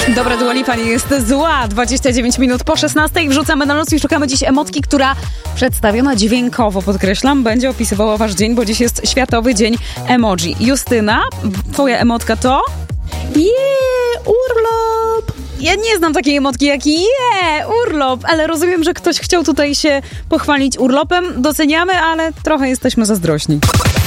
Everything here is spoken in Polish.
Dobra, Dua Lipa nie jest zła. 29 minut po 16 wrzucamy na noc i szukamy dziś emotki, która przedstawiona dźwiękowo, podkreślam, będzie opisywała wasz dzień, bo dziś jest Światowy Dzień Emoji. Justyna, twoja emotka to? Urlop! Ja nie znam takiej emotki jak urlop, ale rozumiem, że ktoś chciał tutaj się pochwalić urlopem. Doceniamy, ale trochę jesteśmy zazdrośni.